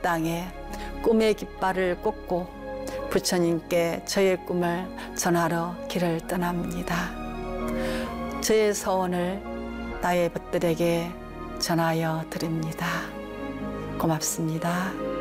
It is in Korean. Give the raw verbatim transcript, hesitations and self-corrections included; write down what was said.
땅에 꿈의 깃발을 꽂고 부처님께 저의 꿈을 전하러 길을 떠납니다. 저의 소원을 나의 벗들에게 전하여 드립니다. 고맙습니다.